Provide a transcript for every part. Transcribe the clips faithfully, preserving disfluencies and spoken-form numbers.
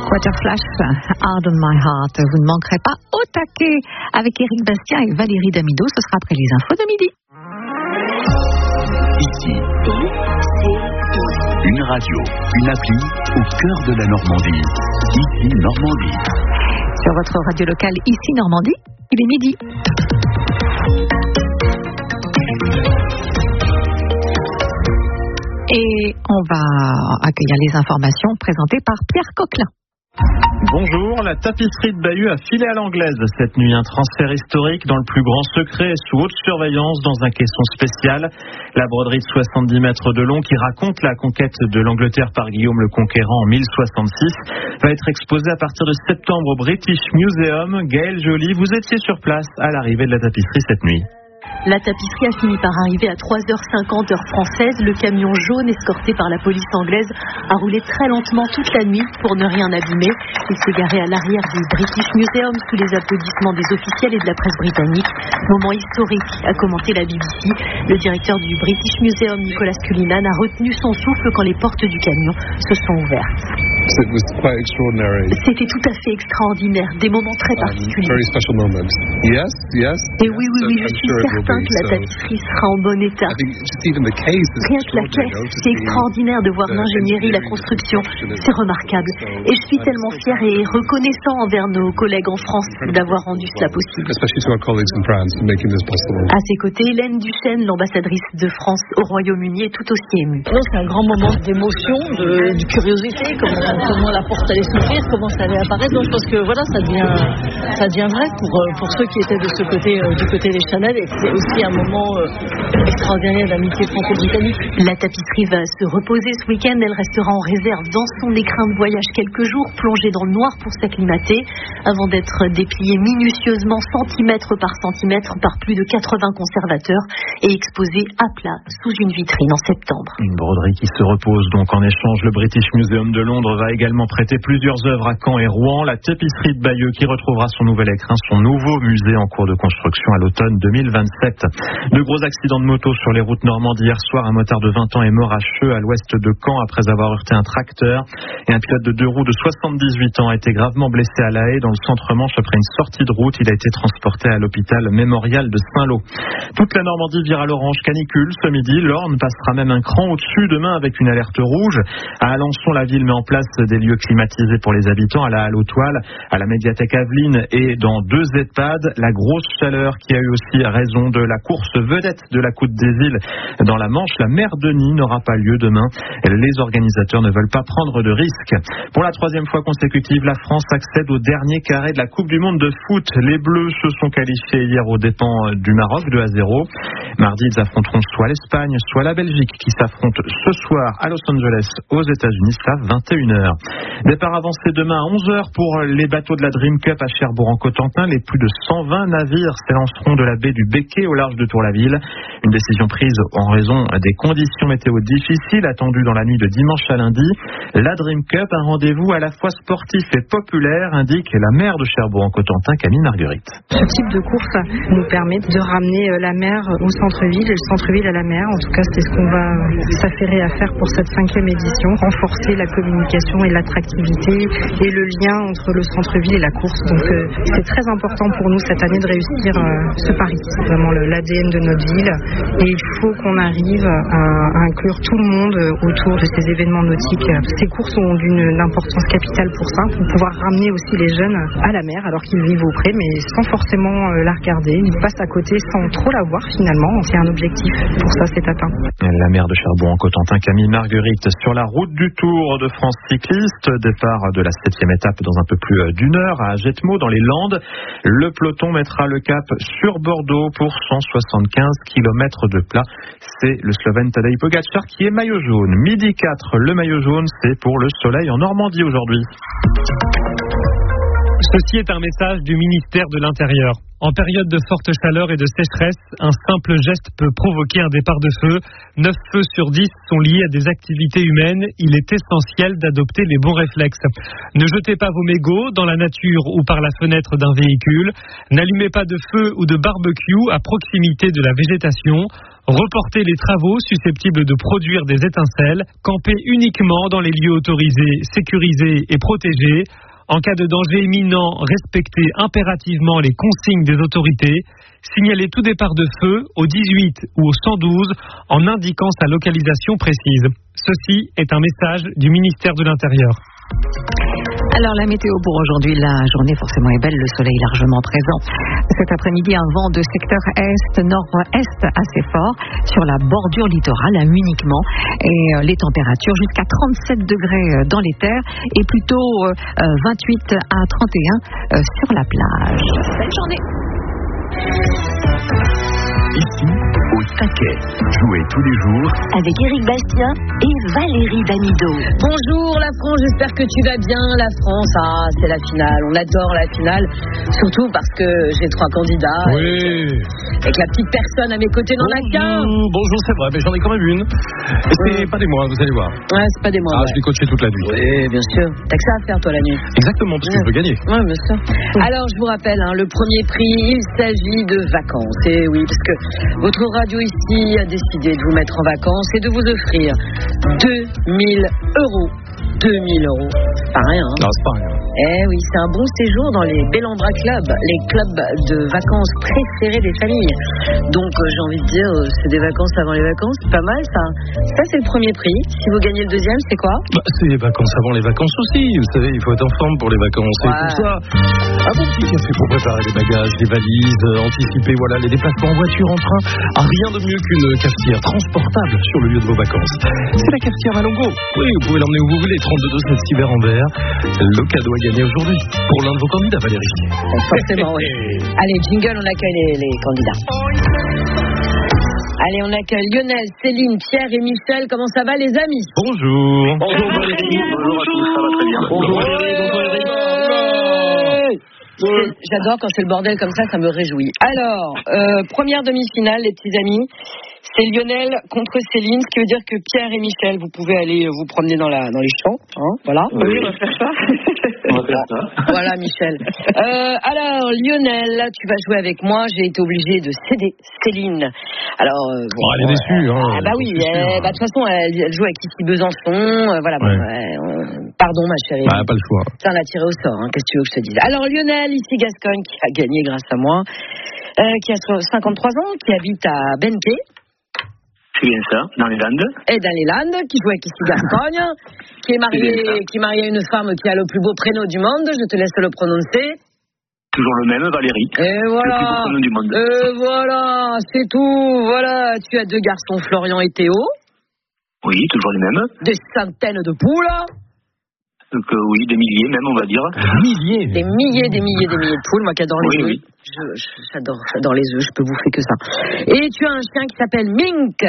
Waterflash, Hard on My Heart. Vous ne manquerez pas au taquet avec Éric Bastien et Valérie Damido. Ce sera après les infos de midi. Ici, une radio, une appli au cœur de la Normandie. Ici, Normandie. Sur votre radio locale, ici, Normandie, il est midi. Et on va accueillir les informations présentées par Pierre Coquelin. Bonjour, la tapisserie de Bayeux a filé à l'anglaise cette nuit. Un transfert historique dans le plus grand secret sous haute surveillance dans un caisson spécial. La broderie de soixante-dix mètres de long qui raconte la conquête de l'Angleterre par Guillaume le Conquérant en mille soixante-six va être exposée à partir de septembre au British Museum. Gaëlle Joly, vous étiez sur place à l'arrivée de la tapisserie cette nuit. La tapisserie a fini par arriver à trois heures cinquante heure française. Le camion jaune escorté par la police anglaise a roulé très lentement toute la nuit pour ne rien abîmer. Il s'est garé à l'arrière du British Museum sous les applaudissements des officiels et de la presse britannique. Moment historique, a commenté la B B C. Le directeur du British Museum, Nicolas Cullinan, a retenu son souffle quand les portes du camion se sont ouvertes. C'était tout à fait extraordinaire, des moments très particuliers. Yes, yes, et oui, oui, oui, je suis certain que la tapisserie sera en bon état. Rien que la caisse, c'est extraordinaire de voir l'ingénierie, la construction, c'est remarquable. Et je suis tellement fier et reconnaissant envers nos collègues en France d'avoir rendu cela possible. À ses côtés, Hélène Duchesne, l'ambassadrice de France au Royaume-Uni, est tout aussi émue. Non, c'est un grand moment d'émotion, de, de curiosité, comment, comment la porte allait s'ouvrir, comment ça allait apparaître. Donc je pense que voilà, ça devient, ça devient vrai pour, pour ceux qui étaient de ce côté, euh, du côté des Chanel, et c'est aussi un moment euh, extraordinaire d'amitié franco-britannique. La tapisserie va se reposer ce week-end. Elle restera en réserve dans son écrin de voyage quelques jours, plongée dans le noir pour s'acclimater, avant d'être dépliée minutieusement, centimètre par centimètre, par plus de quatre-vingts conservateurs et exposée à plat sous une vitrine en septembre. Une broderie qui se repose donc en échange. Le British Museum de Londres va également prêter plusieurs œuvres à Caen et Rouen. La tapisserie de Bayeux qui retrouvera son nouvel écrin, son nouveau musée en cours de construction à l'automne deux mille vingt-sept. De gros accidents de moto sur les routes normandes hier soir. Un motard de vingt ans est mort à Cheux, à l'ouest de Caen, après avoir heurté un tracteur. Et un pilote de deux roues de soixante-dix-huit ans a été gravement blessé à La Haye, dans le centre-Manche, après une sortie de route. Il a été transporté à l'hôpital mémorial de Saint-Lô. Toute la Normandie vire à l'orange canicule ce midi. L'Orne passera même un cran au-dessus demain avec une alerte rouge. À Alençon, la ville met en place des lieux climatisés pour les habitants, à la Halle aux Toiles, à la médiathèque Aveline et dans deux EHPAD. La grosse chaleur qui a eu aussi raison de la course vedette de la Côte des Îles dans la Manche, la mer Denis, n'aura pas lieu demain. Les organisateurs ne veulent pas prendre de risques. Pour la troisième fois consécutive, la France accède au dernier carré de la Coupe du Monde de foot. Les Bleus se sont qualifiés hier aux dépens du Maroc, deux à zéro. Mardi, ils affronteront soit l'Espagne, soit la Belgique, qui s'affrontent ce soir à Los Angeles, aux États-Unis, à vingt et une heures. Départ avancé demain à onze heures pour les bateaux de la Dream Cup à Cherbourg-en-Cotentin. Les plus de cent vingt navires s'élanceront de la baie du Becquet au large de Tour-la-Ville. Une décision prise en raison des conditions météo difficiles attendues dans la nuit de dimanche à lundi. La Dream Cup, un rendez-vous à la fois sportif et populaire, indique la maire de Cherbourg-en-Cotentin, Camille Marguerite. Ce type de course nous permet de ramener la mer au centre-ville et le centre-ville à la mer. En tout cas, c'est ce qu'on va s'affairer à faire pour cette cinquième édition. Renforcer la communication et l'attractivité et le lien entre le centre-ville et la course. Donc euh, c'est très important pour nous cette année de réussir euh, ce pari. C'est vraiment l'A D N de notre ville et il faut qu'on arrive à, à inclure tout le monde autour de ces événements nautiques. Ces courses ont d'une importance capitale pour ça, pour pouvoir ramener aussi les jeunes à la mer alors qu'ils vivent auprès mais sans forcément la regarder. Ils passent à côté sans trop la voir finalement. C'est un objectif, pour ça c'est atteint. La maire de Cherbourg-en-Cotentin, Camille Marguerite, sur la route du Tour de France cycliste. Départ de la septième étape dans un peu plus d'une heure à Jetmo dans les Landes. Le peloton mettra le cap sur Bordeaux pour cent soixante-quinze kilomètres de plat. C'est le Slovène Tadej Pogačar qui est maillot jaune. Midi quatre, le maillot jaune, c'est pour le soleil en Normandie aujourd'hui. Ceci est un message du ministère de l'Intérieur. En période de forte chaleur et de sécheresse, un simple geste peut provoquer un départ de feu. neuf feux sur dix sont liés à des activités humaines. Il est essentiel d'adopter les bons réflexes. Ne jetez pas vos mégots dans la nature ou par la fenêtre d'un véhicule. N'allumez pas de feu ou de barbecue à proximité de la végétation. Reportez les travaux susceptibles de produire des étincelles. Campez uniquement dans les lieux autorisés, sécurisés et protégés. En cas de danger imminent, respectez impérativement les consignes des autorités. Signalez tout départ de feu au dix-huit ou au cent douze en indiquant sa localisation précise. Ceci est un message du ministère de l'Intérieur. Alors la météo pour aujourd'hui, la journée forcément est belle, le soleil largement présent. Cet après-midi, un vent de secteur est-nord-est assez fort sur la bordure littorale uniquement. Et les températures jusqu'à trente-sept degrés dans les terres et plutôt vingt-huit à trente et un sur la plage. Belle journée. Ici, au taquet. Jouez tous les jours avec Éric Bastien et Valérie Damido. Bonjour la France, j'espère que tu vas bien. La France, ah, c'est la finale. On adore la finale. Surtout parce que j'ai trois candidats. Oui. Et que la petite personne à mes côtés n'en a qu'un. Bonjour, c'est vrai, mais j'en ai quand même une. Et c'est mmh. pas des mois, vous allez voir. Ouais, c'est pas des mois. Ah, ouais. je l'ai coaché toute la nuit. Oui, bien sûr. T'as que ça à faire, toi, la nuit. Exactement, parce que ouais. je veux gagner. Ouais, bien sûr. Mmh. Alors, je vous rappelle, hein, le premier prix, il s'agit de vacances. Et oui, parce que votre radio ici a décidé de vous mettre en vacances et de vous offrir deux mille euros. deux mille euros. C'est pas rien. Hein. Non, c'est pas rien. Eh oui, c'est un bon séjour dans les Bellambra Club, les clubs de vacances préférés des familles. Donc, euh, j'ai envie de dire, euh, c'est des vacances avant les vacances. C'est pas mal, ça. Ça, c'est le premier prix. Si vous gagnez le deuxième, c'est quoi? Bah, c'est les vacances avant les vacances aussi. Vous savez, il faut être en forme pour les vacances. Ouais. Et pour ça, un bon petit café pour préparer les bagages, les valises, euh, anticiper voilà, les déplacements en voiture, en train. Ah, rien de mieux qu'une cafetière transportable sur le lieu de vos vacances. C'est la cafetière Malongo. Oui, vous pouvez l'emmener où vous voulez. trente-deux deux sept six verres en verre. Le cadeau à gagner aujourd'hui pour l'un de vos candidats, Valérie. Forcément, oui. Allez, jingle, on accueille les, les candidats. Allez, on accueille Lionel, Céline, Pierre et Michel. Comment ça va, les amis? Bonjour. Bonjour Valérie. Bonjour à tous, ça va très bien. Bonjour Valérie. Bonjour Eric. J'adore quand c'est le bordel comme ça, ça me réjouit. Alors, euh, première demi-finale, les petits amis. C'est Lionel contre Céline, ce qui veut dire que Pierre et Michel, vous pouvez aller vous promener dans, la, dans les champs. Hein, voilà. Oui, on va faire ça. On va faire ça. Voilà, Michel. Euh, alors, Lionel, tu vas jouer avec moi. J'ai été obligée de céder Céline. Alors, euh, bon, oh, elle est déçue. Hein, ah, bah oui, de bah, toute façon, elle, elle joue avec Kiki Besançon. Euh, voilà. Ouais. Bon, ouais, euh, pardon, ma chérie. Bah, pas le choix. Ça, on a tiré au sort. Hein, qu'est-ce que tu veux que je te dise? Alors, Lionel, ici Gascogne, qui a gagné grâce à moi, euh, qui a cinquante-trois ans, qui habite à Benquet. C'est bien ça, dans les Landes. Et dans les Landes, qui joue avec ici Gascogne, qui est marié, qui est marié à une femme qui a le plus beau prénom du monde. Je te laisse le prononcer. Toujours le même, Valérie. Et voilà. Le plus beau prénom du monde. Et voilà, c'est tout. Voilà, tu as deux garçons, Florian et Théo. Oui, toujours les mêmes. Des centaines de poules. Donc, euh, oui, des milliers même, on va dire. Des milliers. Des milliers, des milliers, des milliers de poules. Moi qui adore les oui, œufs. Oui. Je, je, j'adore, j'adore les œufs, je peux bouffer que ça. Et tu as un chien qui s'appelle Mink.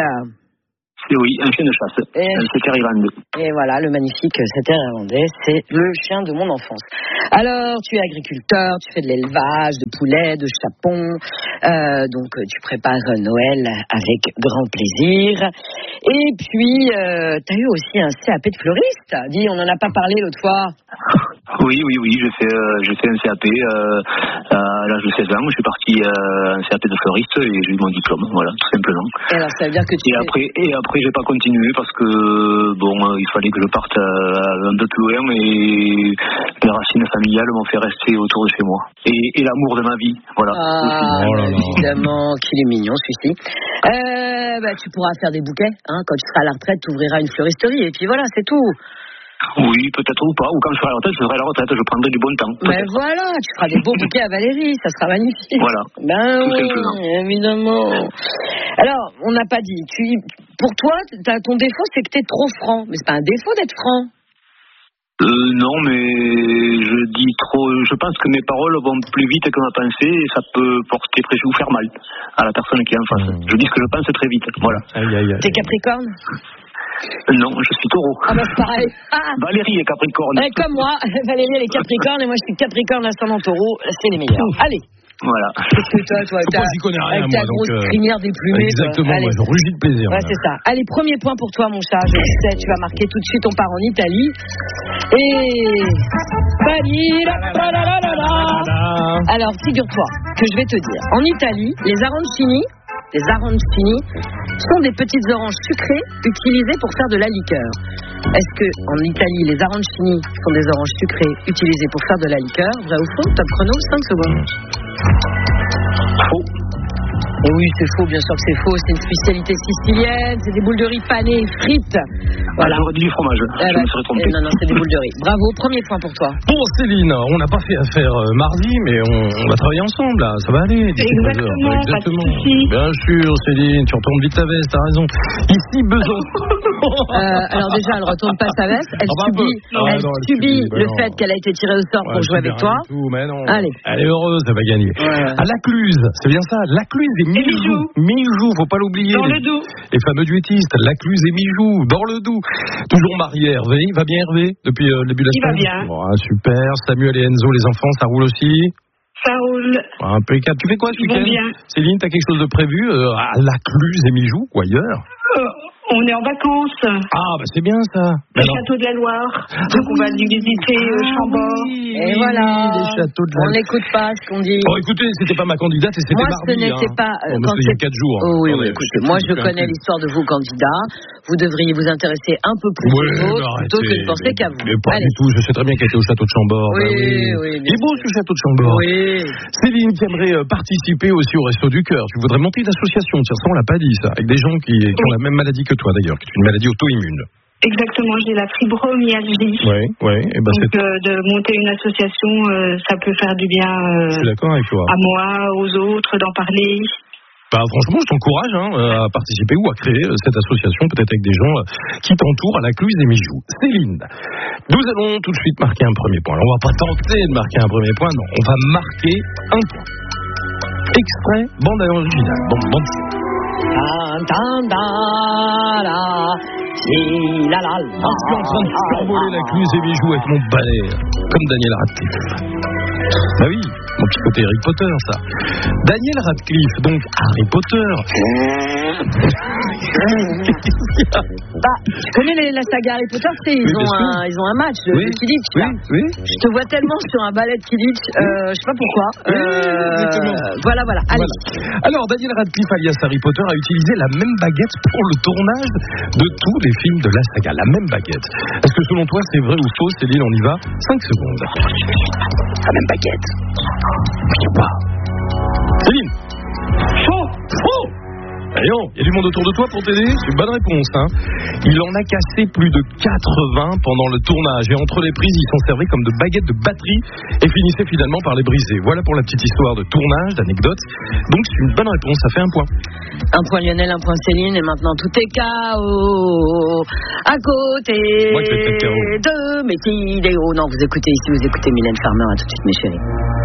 Et oui, un chien de chasse. Et un setter irlandais. Et voilà, le magnifique setter irlandais, c'est le chien de mon enfance. Alors, tu es agriculteur, tu fais de l'élevage, de poulets, de chapons. Euh, donc, tu prépares Noël avec grand plaisir. Et puis, euh, tu as eu aussi un C A P de fleuriste. Dis, on n'en a pas parlé l'autre fois. Oui, oui, oui, j'ai fait, euh, j'ai fait un C A P euh, à l'âge de seize ans. Je suis parti euh, un C A P de fleuriste et j'ai eu mon diplôme, voilà, tout simplement. Et alors, ça veut dire que tu et fais... après, et après, j'ai pas continué parce que bon, euh, il fallait que je parte euh, un peu plus loin et les racines familiales m'ont fait rester autour de chez moi. Et, et l'amour de ma vie, voilà. Ah, oh là là. Évidemment, qu'il est mignon celui-ci. Euh, bah, tu pourras faire des bouquets, hein, quand tu seras à la retraite, tu ouvriras une fleuristerie et puis voilà, c'est tout. Oui, peut-être ou pas. Ou quand je serai à la retraite, je serai à la retraite, je prendrai du bon temps. Ben voilà, tu feras des beaux bouquets à Valérie, ça sera magnifique. Voilà. Ben tout oui, simplement. Évidemment. Alors, on n'a pas dit. Tu, pour toi, t'as, ton défaut, c'est que t'es trop franc. Mais c'est pas un défaut d'être franc. Euh, non, mais je dis trop. Je pense que mes paroles vont plus vite que ma pensée et ça peut porter préjudice ou faire mal à la personne qui est en face. Mmh. Je dis ce que je pense très vite. Voilà. Aïe, aïe, aïe. T'es Capricorne? Non, je suis Taureau. Ah bah c'est pareil. Ah. Valérie est Capricorne. Et comme moi, Valérie elle est Capricorne et moi je suis Capricorne ascendant Taureau. C'est les meilleurs. Allez, Voilà. Parce que toi, toi, t'as, j'y connais rien, avec ta moi, donc, grosse euh, crinière déplumée. Exactement, Allez. moi, je rugis de plaisir. Ouais, là. c'est ça. Allez, premier point pour toi, mon chat. Je sais, tu vas marquer tout de suite. On part en Italie. Et. Alors, figure-toi que je vais te dire. En Italie, les arancini, les arancini sont des petites oranges sucrées utilisées pour faire de la liqueur. Est-ce que en Italie, les arancini sont des oranges sucrées utilisées pour faire de la liqueur? Vrai ou faux? Top chrono, cinq secondes. Faux. Et oui, c'est faux, bien sûr que c'est faux. C'est une spécialité sicilienne. C'est des boules de riz panées et frites. Voilà. Ah, j'aurais dit du fromage. Eh je ben, me serais trompé. Non, non, c'est des boules de riz. Bravo, premier point pour toi. Bon, Céline, on n'a pas fait affaire euh, mardi, mais on, on va travailler ensemble, là. Ça va aller. Exactement, Exactement. pas de souci. Bien sûr, Céline, tu retournes vite ta veste, t'as raison. Ici, Besançon. Euh, alors déjà, elle retourne pas sa veste. Elle Ah bah, subit, non, elle non, elle subit subit, bah le non. fait qu'elle a été tirée au sort Ouais, pour jouer je avec dis toi. rien du tout, mais non. Allez. Elle est heureuse, elle va gagner. Ouais. À Lacluse, c'est bien ça. Lacluse et Mijou. Mijou, faut pas l'oublier. Dans les, le Doubs. les fameux duettistes, Lacluse et Mijou, dans le Doubs. Toujours marié, Hervé. Il va bien, Hervé, depuis euh, le début de la Il va semaine. bien. Bon, ah, super. Samuel et Enzo, les enfants, ça roule aussi. Ça roule. Ah, impeccable. Tu fais quoi ce Ils vont week-end? bien. Céline, t'as quelque chose de prévu euh, à Lacluse et Mijou ou ailleurs? Euh, on est en vacances. Ah, bah c'est bien ça. Le Alors- château de la Loire. Donc on va visiter euh, Chambord. Et voilà. Les châteaux de la On n'écoute pas ce qu'on dit. Bon, écoutez, c'était pas ma candidate et c'était Moi, mardi. ce n'était hein. pas. euh, Bon, mais quand c'était il y a c'est- quatre jours. Oh, oui, Attendez, oui, écoutez, moi je suis connais un peu- l'histoire de vos candidats. Vous devriez vous intéresser un peu plus Ouais, aux autres mais plutôt que de arrêtez, penser mais- qu'à vous. Mais pas Allez. du tout, je sais très bien qu'elle était au château de Chambord. Oui, Bah oui, Il est beau ce château de Chambord. Oui. Céline qui aimerait euh, participer aussi au Resto du Cœur. Tu voudrais monter une association, tiens, ça on l'a pas dit ça, avec des gens qui, qui ont la même maladie que toi d'ailleurs, qui est une maladie auto-immune. Exactement, j'ai la fibromyalgie. Oui, oui, et ben Donc c'est. euh, de monter une association, euh, ça peut faire du bien euh, Je suis d'accord avec toi. à moi, aux autres, d'en parler. Bah, franchement, je t'encourage hein, euh, à participer ou à créer euh, cette association, peut-être avec des gens euh, qui t'entourent à Lacluse et Mijou. Céline, nous allons tout de suite marquer un premier point. Alors, on va pas tenter de marquer un premier point, non. On va marquer un point. Extrait, bande originale. Bon, bande. Je suis en train de survoler Lacluse et Mijou avec mon balai, comme Daniel Radcliffe. Bah oui, mon petit côté Harry Potter, ça. Daniel Radcliffe, donc Harry Potter. Bah, tu connais les- la saga Harry Potter, tu sais, ils, Oui, ont bien sûr. un, ils ont un match de, Oui, de Quidditch. oui, là. oui. Je te vois tellement sur un ballet de Quidditch, euh, je sais pas pourquoi. Oui, Euh, exactement. voilà, voilà. Allez. Voilà. Alors, Daniel Radcliffe, alias Harry Potter, a utilisé la même baguette pour le tournage de tous les films de la saga. La même baguette. Est-ce que selon toi, c'est vrai ou faux, Céline? On y va. cinq secondes. La même baguette. Je sais pas. Céline. Faux. Faux. Voyons, il y a du monde autour de toi pour t'aider? C'est une bonne réponse, hein. Il en a cassé plus de quatre-vingts pendant le tournage. Et entre les prises, il s'en servait comme de baguettes de batterie et finissait finalement par les briser. Voilà pour la petite histoire de tournage, d'anecdote. Donc c'est une bonne réponse, ça fait un point. Un point Lionel, un point Céline, et maintenant tout est K O à côté Moi, je vais être K O. de mes idéaux. Non, vous écoutez ici, vous écoutez Mylène Farmer, à tout de suite mes chéris.